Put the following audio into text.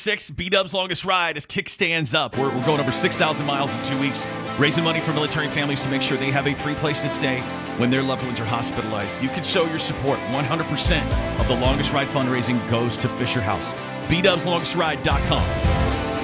B-Dub's longest ride as Kickstands Up. We're going over 6,000 miles in 2 weeks, raising money for military families to make sure they have a free place to stay when their loved ones are hospitalized. You can show your support. 100% of the longest ride fundraising goes to Fisher House. BDubsLongestRide.com.